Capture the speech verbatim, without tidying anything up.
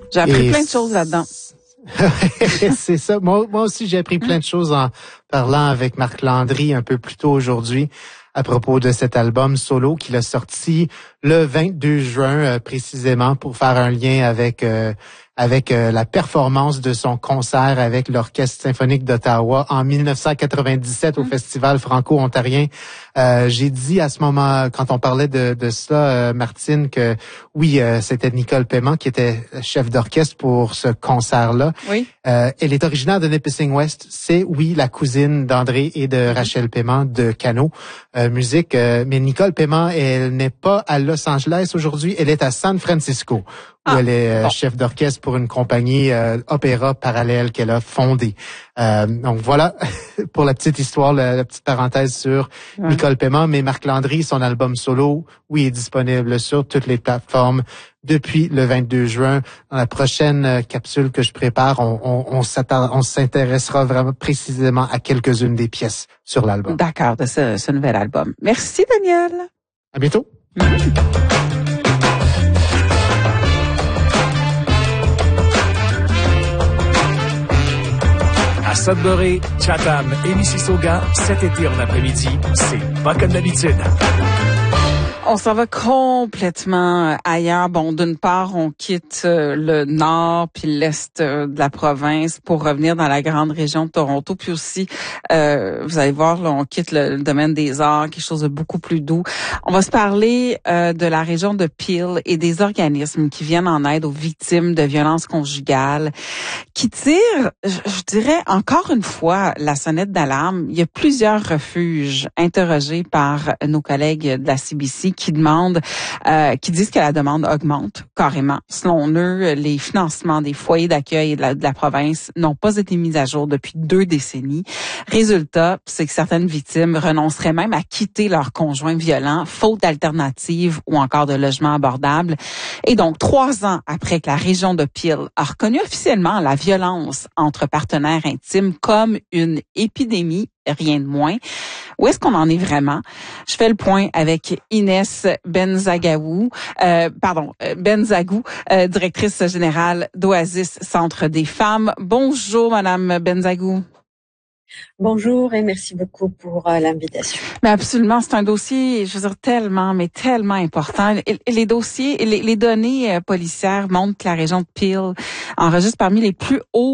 J'ai appris Et plein de choses là-dedans. c'est ça. Moi, moi aussi, j'ai appris plein de choses en parlant avec Marc Landry un peu plus tôt aujourd'hui à propos de cet album solo qu'il a sorti le vingt-deux juin euh, précisément pour faire un lien avec euh, avec euh, la performance de son concert avec l'Orchestre symphonique d'Ottawa en dix-neuf cent quatre-vingt-dix-sept au mmh. Festival franco-ontarien. Euh, j'ai dit à ce moment, quand on parlait de, de cela, euh, Martine, que oui, euh, c'était Nicole Paiement qui était chef d'orchestre pour ce concert-là. Oui. Euh, elle est originaire de Nipissing West. C'est, oui, la cousine d'André et de Rachel Paiement de Cano euh, Musique. Euh, mais Nicole Paiement, elle n'est pas à Los Angeles aujourd'hui. Elle est à San Francisco, où ah, elle est euh, bon. chef d'orchestre pour une compagnie euh, opéra parallèle qu'elle a fondée. Euh, donc voilà pour la petite histoire, la, la petite parenthèse sur ouais. Nicole Paiement. Mais Marc Landry, son album solo, oui, est disponible sur toutes les plateformes depuis le vingt-deux juin. Dans la prochaine capsule que je prépare, on, on, on, on s'intéressera vraiment précisément à quelques-unes des pièces sur l'album. D'accord, de ce, ce nouvel album. Merci, Daniel. À bientôt. Mmh. À Sudbury, Chatham et Mississauga, cet été en après-midi, c'est pas comme d'habitude. On s'en va complètement ailleurs. Bon, d'une part, on quitte le nord puis l'est de la province pour revenir dans la grande région de Toronto. Puis aussi, euh, vous allez voir, là, on quitte le, le domaine des arts, quelque chose de beaucoup plus doux. On va se parler euh, de la région de Peel et des organismes qui viennent en aide aux victimes de violences conjugales, qui tirent, je, je dirais encore une fois, la sonnette d'alarme. Il y a plusieurs refuges interrogés par nos collègues de la C B C qui demandent, euh, qui disent que la demande augmente carrément. Selon eux, les financements des foyers d'accueil de la, de la province n'ont pas été mis à jour depuis deux décennies. Résultat, c'est que certaines victimes renonceraient même à quitter leur conjoint violent, faute d'alternatives ou encore de logements abordables. Et donc, trois ans après que la région de Peel a reconnu officiellement la violence entre partenaires intimes comme une épidémie, rien de moins. Où est-ce qu'on en est vraiment? Je fais le point avec Inès Benzagou, euh, pardon, Benzagou, euh, directrice générale d'Oasis Centre des femmes. Bonjour, Madame Benzagou. Bonjour et merci beaucoup pour euh, l'invitation. Mais absolument, c'est un dossier, je veux dire, tellement, mais tellement important. Les, les dossiers, les, les données euh, policières montrent que la région de Peel enregistre parmi les plus hauts